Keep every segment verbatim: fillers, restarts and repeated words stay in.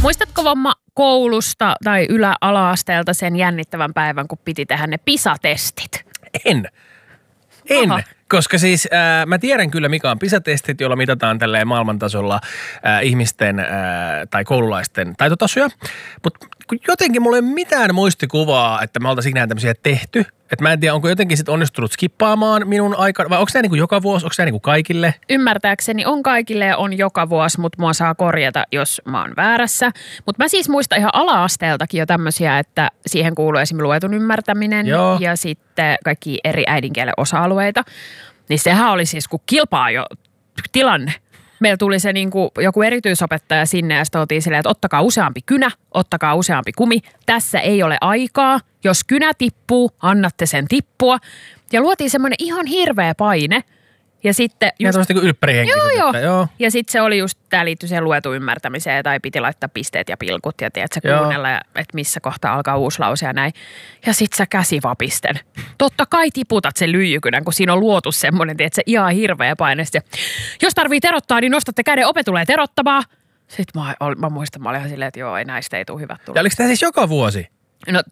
Muistatko Vomma koulusta tai ylä-ala-asteelta sen jännittävän päivän, kun piti tehdä ne PISA-testit? En. En. Aha. Koska siis äh, mä tiedän kyllä, mikä on PISA-testit, joilla mitataan tälleen maailmantasolla äh, ihmisten äh, tai koululaisten taitotasoja. Mutta jotenkin mulla ei ole mitään muistikuvaa, että me oltaisiin ikinä tämmöisiä tehty. Että mä en tiedä, onko jotenkin sit onnistunut skippaamaan minun aikana, vai onko tämä niinku joka vuosi, onko tämä niinku kaikille? Ymmärtääkseni on kaikille ja on joka vuosi, mutta mua saa korjata, jos mä oon väärässä. Mutta mä siis muistan ihan ala-asteeltakin jo tämmöisiä, että siihen kuuluu esimerkiksi luetun ymmärtäminen Joo. ja sitten kaikki eri äidinkielen osa-alueita. Niin sehän oli siis kun kilpaa jo tilanne. Meillä tuli se niin kuin joku erityisopettaja sinne ja sitten oltiin silleen, että ottakaa useampi kynä, ottakaa useampi kumi. Tässä ei ole aikaa. Jos kynä tippuu, annatte sen tippua. Ja luotiin semmoinen ihan hirveä paine. Ja sitten Ja just, tämmöistä kuin ylppärihenkisyyttä. joo, joo. Että, joo. Ja sitten se oli just, tämä liittyi siihen luetun ymmärtämiseen tai piti laittaa pisteet ja pilkut ja tiedätkö, Joo. kuunnella, ja, että missä kohtaa alkaa uusi lause ja näin. Ja sitten sä käsivapisten. Totta kai tiputat sen lyijykynän, kun siinä on luotu semmoinen, tiedätkö, se ihan hirveä paine. Sitten, jos tarvii terottaa, niin nostatte käden, ope tulee terottamaan. Sitten mä, mä muistan, mä olin ihan silleen, että joo, ei näistä ei tule hyvät tulla. Ja oliko tämä siis joka vuosi? No,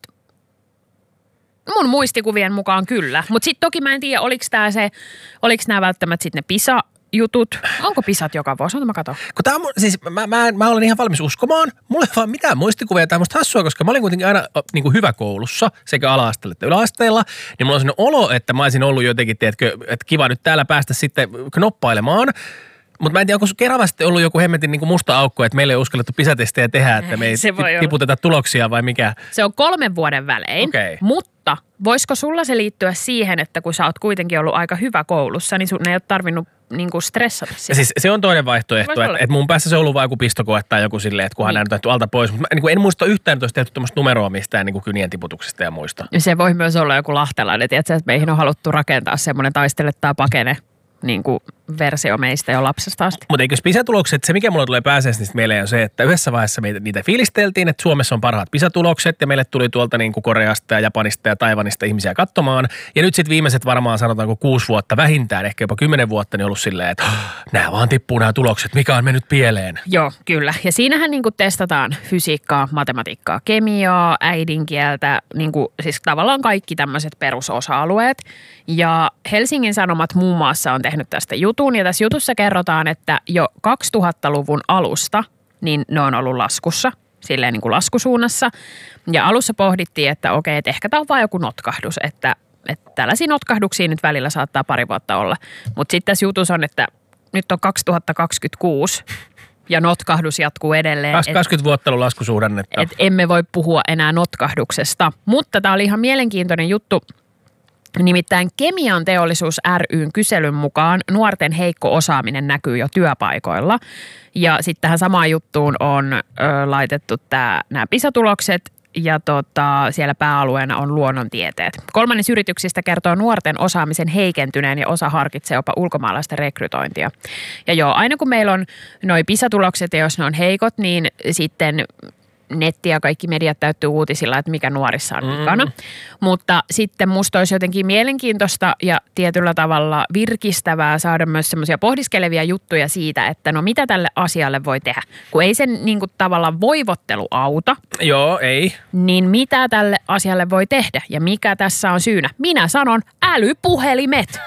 mun muistikuvien mukaan kyllä. Mutta sitten toki mä en tiedä, oliko tämä se, oliko nämä välttämättä sitten ne PISA-jutut. Onko PISat joka vuosi? Ota mä katon. Kun tää on, siis mä, mä, mä olen ihan valmis uskomaan. Mulla ei vaan mitään muistikuvia. Tämä on musta hassua, koska mä olin kuitenkin aina niin kuin hyvä koulussa sekä ala-asteella että yläasteella. Niin mulla on sellainen olo, että mä olisin ollut jotenkin, tiedätkö, että kiva nyt täällä päästä sitten knoppailemaan. Mutta mä en tiedä, onko Keravasti ollut joku hemmetin niin kuin musta aukko, että meillä ei uskallettu PISA-testejä tehdä, että me ei tiputeta tuloksia vai mikä? Se on kolmen vuoden välein, okay. Mutta voisiko sulla se liittyä siihen, että kun sä oot kuitenkin ollut aika hyvä koulussa, niin sun ei ole tarvinnut niin kuin stressata sitä? Siis se on toinen vaihtoehto, että et mun päässä se on ollut vaan joku pistokoe tai joku silleen, että kunhan niin. Näin on tehty alta pois. Mutta niin en muista yhtään, että olisi tehty tämmöistä numeroa mistään niin kuin kynien tiputuksesta ja muista. Se voi myös olla joku lahtelainen, tiedätkö, että meihin on haluttu rakentaa semmoinen taistele tai pakene niin kuin versio meistä jo lapsesta asti. Mutta eikö PISA-tulokset, se mikä mulla tulee pääasiassa mieleen on se, että yhdessä vaiheessa meitä, niitä fiilisteltiin, että Suomessa on parhaat PISA-tulokset ja meille tuli tuolta niin kuin Koreasta ja Japanista ja Taiwanista ihmisiä katsomaan. Ja nyt sitten viimeiset varmaan sanotaanko kuusi vuotta vähintään, ehkä jopa kymmenen vuotta, niin ollut silleen, että nämä vaan tippuu nämä tulokset, mikä on mennyt pieleen. Joo, kyllä. Ja siinähän niin kuin testataan fysiikkaa, matematiikkaa, kemiaa, äidinkieltä, niin kuin, siis tavallaan kaikki tämmöiset perusosa-alueet. Ja Helsingin Sanomat muun muassa on tehnyt tästä jutun, ja tässä jutussa kerrotaan, että jo kaksituhattaluvun alusta niin ne on ollut laskussa, silleen niin kuin laskusuunnassa. Ja alussa pohdittiin, että okei, että ehkä tämä on vain joku notkahdus, että, että tällaisia notkahduksia nyt välillä saattaa pari vuotta olla. Mutta sitten tässä jutussa on, että nyt on kaksituhattakaksikymmentäkuusi ja notkahdus jatkuu edelleen. kaksikymmentä vuotta ollut laskusuhdannetta. Et emme voi puhua enää notkahduksesta, mutta tämä oli ihan mielenkiintoinen juttu. Nimittäin Kemian teollisuus ry:n kyselyn mukaan nuorten heikko osaaminen näkyy jo työpaikoilla. Ja sitten tähän samaan juttuun on ö, laitettu nämä PISA-tulokset ja tota, siellä pääalueena on luonnontieteet. Kolmannes yrityksistä kertoo nuorten osaamisen heikentyneen ja osa harkitsee jopa ulkomaalaisten rekrytointia. Ja joo, aina kun meillä on noi PISA-tulokset ja jos ne on heikot, niin sitten netti ja kaikki mediat täyttyy uutisilla, että mikä nuorissa on vikana. Mm. Mutta sitten musta olisi jotenkin mielenkiintoista ja tietyllä tavalla virkistävää saada myös semmoisia pohdiskelevia juttuja siitä, että no mitä tälle asialle voi tehdä. Kun ei sen niin kuin tavallaan voivottelu auta. Joo, ei. Niin mitä tälle asialle voi tehdä ja mikä tässä on syynä? Minä sanon älypuhelimet.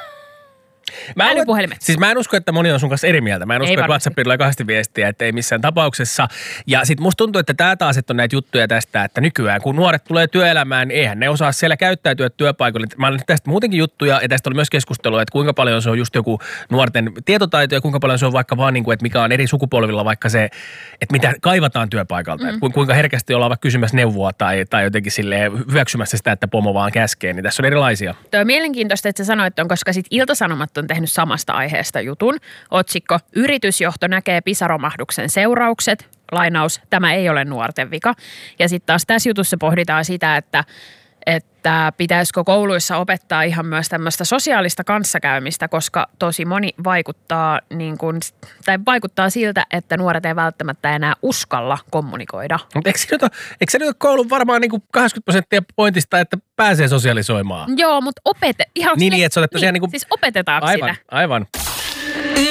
Mä Älypuhelimet. Siis mä en usko, että moni on sun kanssa eri mieltä. Mä en usko, että WhatsAppilla tulee kahdesti viestiä, että ei missään tapauksessa. Ja sit musta tuntuu, että tää taas, että on näitä juttuja tästä, että nykyään kun nuoret tulee työelämään, niin eihän ne osaa siellä käyttäytyä työpaikoilla. Mä olen tästä muutenkin juttuja ja tästä oli myös keskustelua, että kuinka paljon se on just joku nuorten tietotaito ja kuinka paljon se on vaikka vaan niin kuin, että mikä on eri sukupolvilla vaikka se, että mitä kaivataan työpaikalta. Mm. Kuinka herkästi ollaan vaikka kysymässä neuvoa tai, tai jotenkin silleen hyväksymässä sitä, että pomo vaan käskee, niin tässä on erilaisia. Tuo on mielenkiintoista, että sä sanoit on, koska sit Ilta-Sanomat on tehnyt samasta aiheesta jutun. Otsikko: Yritysjohto näkee PISA-romahduksen seuraukset. Lainaus: tämä ei ole nuorten vika. Ja sitten taas tässä jutussa pohditaan sitä, että, että pitäisikö kouluissa opettaa ihan myös tämmöistä sosiaalista kanssakäymistä, koska tosi moni vaikuttaa, niin kuin, tai vaikuttaa siltä, että nuoret ei välttämättä enää uskalla kommunikoida. Mutta eikö se nyt ole, eikö se nyt ole koulun varmaan niin kuin kahdeksankymmentä prosenttia pointista, että pääsee sosialisoimaan? Joo, mutta opete... Ihan niin, niin, että se on tosiaan niin, niin kuin... Siis opetetaanko aivan, sitä? Aivan, aivan.